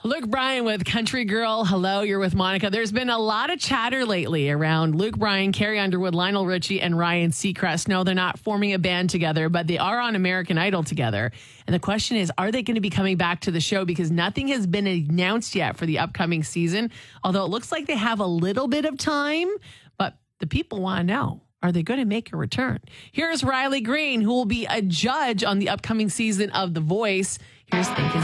Luke Bryan with Country Girl. Hello, you're with Monica. There's been a lot of chatter lately around Luke Bryan, Carrie Underwood, Lionel Richie, and Ryan Seacrest. No, they're not forming a band together, but they are on American Idol together. And the question is, are they going to be coming back to the show? Because nothing has been announced yet for the upcoming season, although it looks like they have a little bit of time. But the people want to know, are they going to make a return? Here's Riley Green, who will be a judge on the upcoming season of The Voice. Here's Thinking.